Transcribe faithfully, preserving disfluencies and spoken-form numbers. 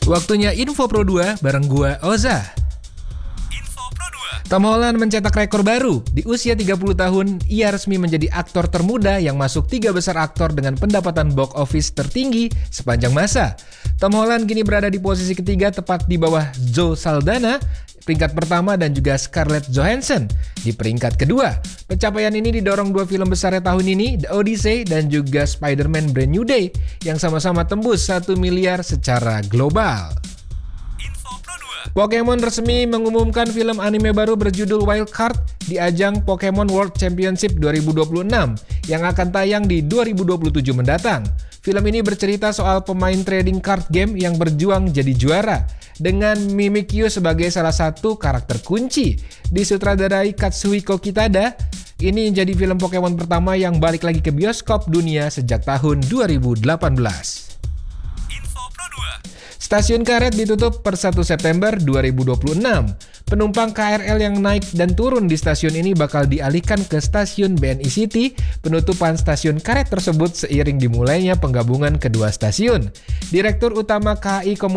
Waktunya Info Pro dua bareng gua Oza. Info Pro dua. Tom Holland mencetak rekor baru. Di usia tiga puluh tahun, ia resmi menjadi aktor termuda yang masuk tiga besar aktor dengan pendapatan box office tertinggi sepanjang masa. Tom Holland kini berada di posisi ketiga tepat di bawah Zoe Saldana, peringkat pertama, dan juga Scarlett Johansson di peringkat kedua. Pencapaian ini didorong dua film besarnya tahun ini, The Odyssey dan juga Spider-Man Brand New Day, yang sama-sama tembus satu miliar secara global. Info Pro dua. Pokemon resmi mengumumkan film anime baru berjudul Wild Card di ajang Pokemon World Championship dua ribu dua puluh enam yang akan tayang di dua ribu dua puluh tujuh mendatang. Film ini bercerita soal pemain trading card game yang berjuang jadi juara, dengan Mimikyu sebagai salah satu karakter kunci. Disutradarai Katsuhiko Kitada, ini jadi film Pokemon pertama yang balik lagi ke bioskop dunia sejak tahun dua ribu delapan belas. Info Pro dua. Stasiun karet ditutup per satu September dua ribu dua puluh enam. Penumpang K R L yang naik dan turun di stasiun ini bakal dialihkan ke stasiun B N I City. Penutupan stasiun karet tersebut seiring dimulainya penggabungan kedua stasiun. Direktur Utama K A I Komunikasi